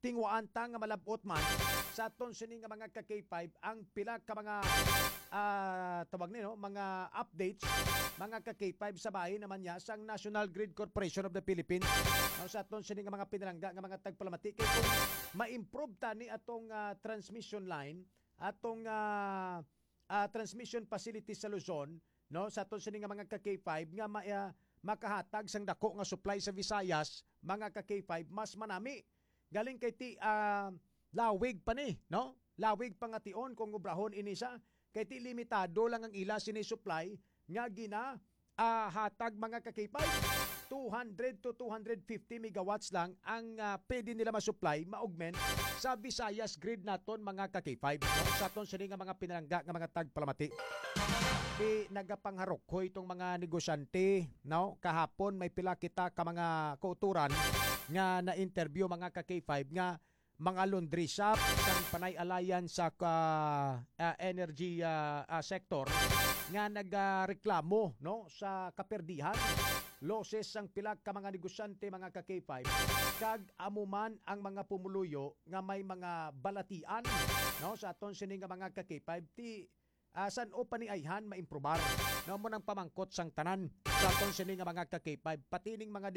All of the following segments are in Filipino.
tingwaan ta nga malabot man sa aton sini nga mga ka-K5 ang pila ka mga tawag nino mga updates mga ka-K5 sa bahin naman niya sang National Grid Corporation of the Philippines sa aton sini nga mga pinalangga nga mga tagpalamati kay kung ma-improve ta ni atong transmission line atong transmission facility sa Luzon no sa aton sini nga mga ka-K5 nga makahatag sang dako nga supply sa Visayas mga ka-K5 mas manami galing kay ti lawig pa ni no lawig pa nga tion kung ubrahon ini sa kay ti limitado lang ang ila sini supply nga gina hatag mga ka-K5 200 to 250 megawatts lang ang pwede nila ma-supply ma-augment sa Visayas grid naton mga ka-K5 no? Sa aton sini nga mga pinalangga nga mga tagpalamati nagapangharok ko itong mga negosyante no kahapon may pila kita ka mga kauturan nga na-interview mga ka-K5 nga mga laundry shop sang Panay Alliance sa energy sector nga nagreklamo no sa kaperdihan losses sang pila ka mga negosyante mga ka-K5 kag amuman ang mga pumuluyo nga may mga balatian no sa aton sini nga mga ka-K5 ti san o paniayhan maimprobar no mo nang pamangkot sang tanan sa aton sini nga mga ka-K5 pati ning mga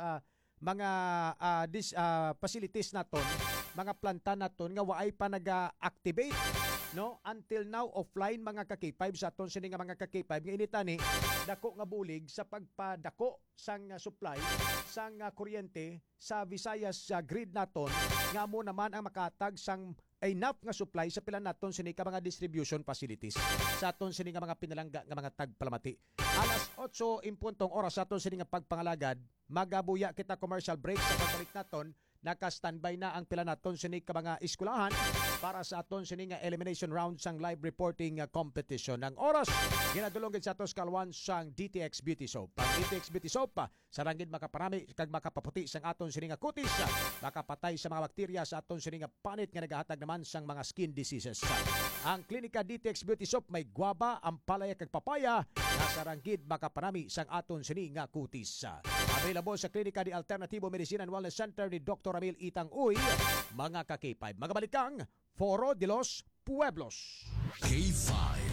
facilities naton mga planta naton nga waay pa naga-activate no until now offline mga ka-K5 sa aton sini nga mga ka-K5 nga initani dako nga bulig sa pagpadako sang supply sang kuryente sa Visayas grid naton nga mo naman ang makatag sang enough nga supply sa pila naton sini ka mga distribution facilities sa aton sini nga mga pinalangga nga mga tagpalamati. Alas 8 impuntong oras sa aton sini nga pagpangalagad magabuya kita commercial break sa pagbalik naton naka-standby na ang pila naton sini ka mga eskwelahan para sa aton sini nga elimination round sang live reporting competition. Ang oras ginadulong sa atos kalwan sang DTX Beauty Soap. Ang DTX Beauty Soap sa ranggid makaparami kag makapaputi sang aton sini nga kutis, makapatay sa mga bakterya sa aton sini nga panit nga nagahatag naman sang mga skin diseases. Ang Klinika DTX Beauty Soap may guava, ampalaya kag papaya nasa ranggid makaparami sang aton sini nga kutis. Available sa Klinika di Alternativo Medicine and Wellness Center ni Dr. Ramil Itang Uy, mga ka-K5. Magabalik kang Foro de los Pueblos. K5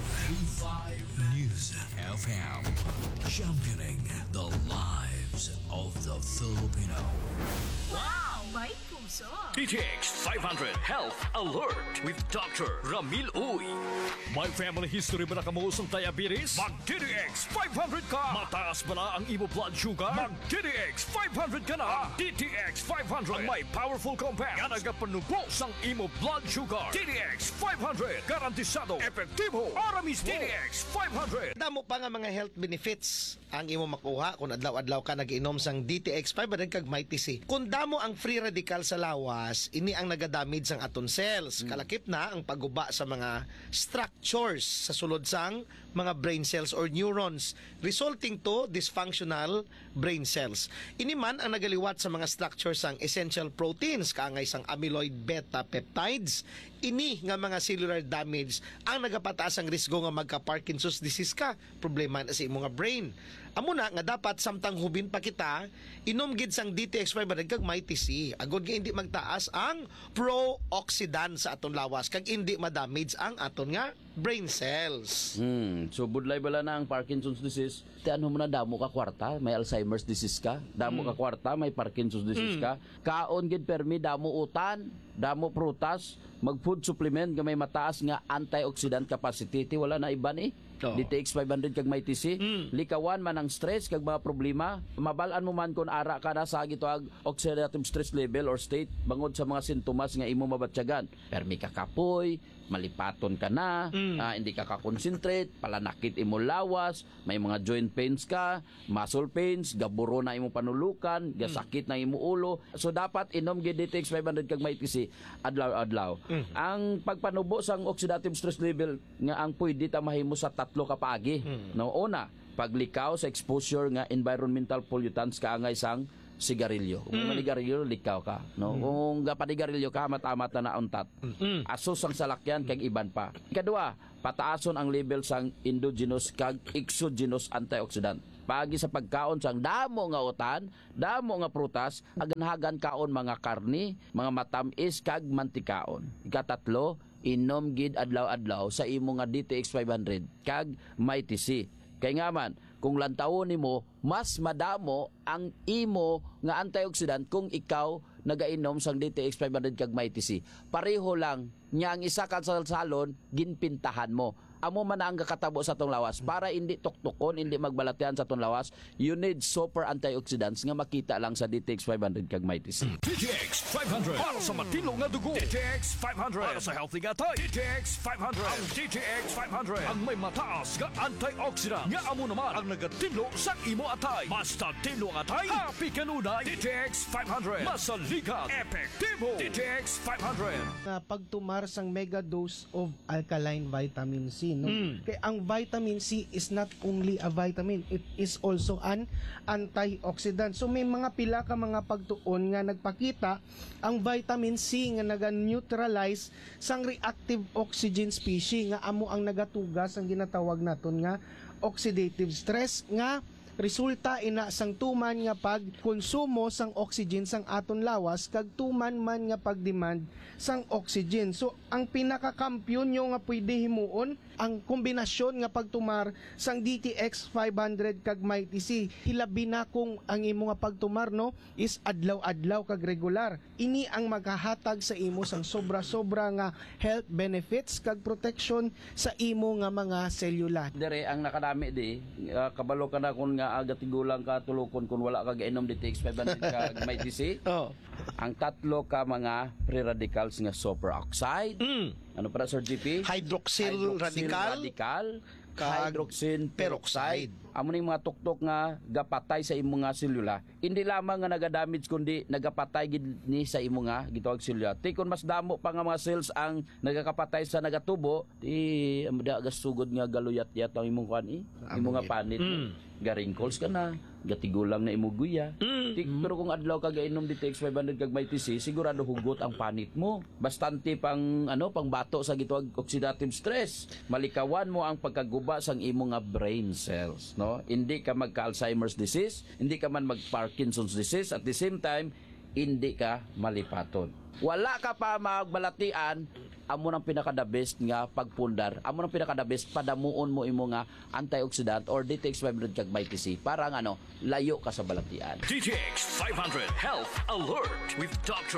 News FM, championing the lives of the Filipino. Wow! May puso! DTX 500 Health Alert with Dr. Ramil Uy. May family history ba na kamuusong diabetes? Mag-DTX 500 ka! Mataas ba na ang imo blood sugar? Mag-DTX 500 ka na! DTX 500 ang may powerful compound nga nagapanubo sang imo blood sugar. DTX 500 garantisado, epektibo, aramis DTX 500. Damo pa nga mga health benefits ang imo makuha kung adlaw-adlaw ka nag-inom sang DTX 500 kag may TC. Kung damo ang free radical sa lawas, ini ang nagadamage sang aton cells. Kalakip na ang pagguba sa mga structures sa sulod sang mga brain cells or neurons, resulting to dysfunctional brain cells. Ini man ang nagaliwat sa mga structures sang essential proteins, kaangay sang amyloid beta peptides. Ini nga mga cellular damage ang nagapataas ang risgo nga magka-Parkinson's disease ka, problema na sa imo nga brain. Amo na nga dapat samtang hubin pa kita, inom gid sang DTX 500 kag may TC. Agod nga hindi magtaas ang pro-oxidant sa aton lawas kag hindi ma-damage ang aton nga brain cells. So budlay bala na ang Parkinson's disease. Ti ano mo na damo ka kwarta, may Alzheimer's disease ka. Damo ka kwarta, may Parkinson's disease ka. Kaon gid permi damo utan, damo prutas, mag-food supplement nga may mataas nga antioxidant capacity. Ti wala na iban DTX 500 kag may TC. Likawan man ang stress kag mga problema. Mabalaan mo man kung ara ka na sa gitoag oxidative stress level or state bangod sa mga sintomas nga imo mabatyagan. Permi ka kapoy, malipaton ka na, hindi ka ka-concentrate, palanakit imo lawas, may mga joint pains ka, muscle pains, gaburo na imo panulukan, gasakit na imo ulo. So dapat inom gid DTX 500 kag may TC adlaw-adlaw. Ang pagpanubo sang oxidative stress level nga ang pwede ta mahimo sa tatlo ka paagi. No, una, paglikaw sa exposure nga environmental pollutants kaangay sang sigarilyo. Kung manigarilyo, likaw ka. No? Kung gapanigarilyo ka, mata-mata na untat. Asos ang salakyan, kag iban pa. Ikadua, pataason ang level sang endogenous kag exogenous antioxidant. Pagi sa pagkaon sang damo nga utan, damo nga prutas, aganhagan kaon mga karni, mga matamis kag mantikaon. Ikatatlo, inom gid adlaw-adlaw sa imo nga DTX 500 kag Mighty C. Kay nga man, kung lantawon nimo, mas madamo ang imo nga antioxidant kung ikaw nagainom sang DTX 500 kag Mighty C. Pareho lang nya ang isa ka salsalon ginpintahan mo. Amo man ang kakatabo sa tong lawas para hindi tuktukon, hindi magbalatian sa tong lawas. You need super antioxidants nga makita lang sa DTX 500 kag Mighty C. DTX 500 para sa matino nga dugo. DTX 500 para sa healthy nga tayo. DTX 500 ang DTX 500 ang may mataas nga antioxidant nga amo naman ang nagatilo sa imo atay. Basta tilo ang atay, happy kanunay. DTX 500 masaligat, epektibo. DTX 500 na pagtumar sang mega dose of alkaline vitamin C, no? Kaya ang vitamin C is not only a vitamin, it is also an antioxidant. So may mga pila ka mga pagtuon nga nagpakita ang vitamin C nga naga-neutralize sang reactive oxygen species nga amo ang nagatugas ang ginatawag naton nga oxidative stress nga resulta ina sang tuman nga pagkonsumo sang oxygen sang aton lawas kag tuman man nga pagdemand sang oxygen. So ang pinakakampiyon nyo nga pwede himuon ang kombinasyon nga pagtumar sang DTX 500 kag Mighty C. Hilabi na kung ang imo nga pagtumar, no, is adlaw-adlaw kag regular. Ini ang maghahatag sa imo sang sobra-sobra nga health benefits kag protection sa imo nga mga selula. Dire ang nakadami di, kabalo ka na kung nga agatigulang ka tulukon kung wala ka gainom DTX 500 kag Mighty C. Oh. Ang tatlo ka mga free radicals nga superoxide. Ano para Sir GP? Hydroxyl radical, kag hydroxyl peroxide. peroxide. Amo ning mga tuktok nga gapatay sa imo nga selula. Hindi lamang nga naga-damage kundi nagapatay gid ni sa imo nga gitawag selula. Ti kun mas damo pa nga mga cells ang nagakapatay sa nagatubo, di amda gasugod nga galuyat-yat ang imong kuan imo nga panit. Ga-wrinkles ka na, gatigulang na imo guya. Pero kung adlaw ka gainom DTX 500 kag Mighty C, sigurado hugot ang panit mo. Bastante pang pang bato sa gitawag oxidative stress. Malikawan mo ang pagkaguba sang imo nga brain cells, no? Hindi ka magka-Alzheimer's disease, hindi ka man mag-Parkinson's disease, at the same time hindi ka malipaton. Wala ka pa magbalatian, amo nang pinaka-the best nga pagpundar. Amo nang pinaka-the best padamuon mo imo nga antioxidant or DTX 500 kag Mighty C para layo ka sa balatian. DTX 500 Health Alert with Dr.